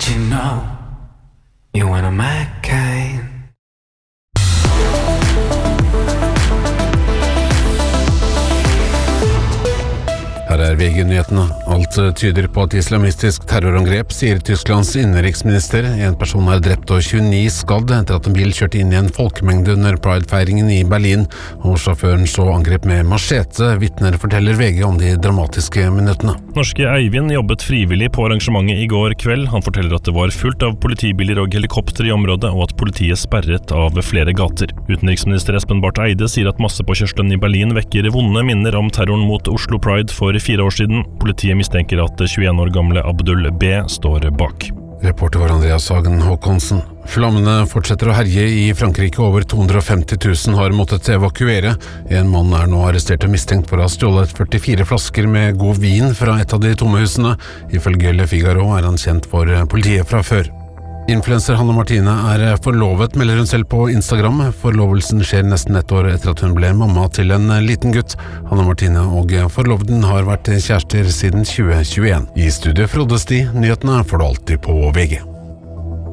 Don't you know you one of my kind? Her VG-nyhetene. Alt tyder på et islamistisk terrorangrep, sier Tysklands innenriksminister. En person er drept og 29 skadd etter at en bil kjørte inn i en folkemengde under Pride-feiringen i Berlin, og sjåføren så angrep med machete. Vitner forteller VG om de dramatiske minuttene. Norske Eivind jobbet frivillig på arrangementet i går kveld. Han forteller at det var fullt av politibiler og helikopter i området, og at politiet sperret av flere gater. Utenriksminister Espen Barth Eide sier at massepåkjørselen i Berlin vekker vonde minner om terroren mot Oslo Pride for 4 år siden. Politiet mistenker at 21 år gamle Abdul B. står bak. Reporter var Andreas Hagen Håkonsen. Flammene fortsetter å herje i Frankrike. Over 250 000 har måttet evakuere. En mann er nå arrestert og mistenkt for å ha stjålet 44 flasker med god vin fra et av de tomme husene. Ifølge Le Figaro er han kjent for politiet fra før. Influencer Hanne Martine er forlovet, melder hun selv på Instagram. Forlovelsen skjer nesten et år etter at hun ble mamma til en liten gutt. Hanne Martine og forloveden har vært kjærester siden 2021. I studiet Frode Sti, nyhetene får du alltid på VG.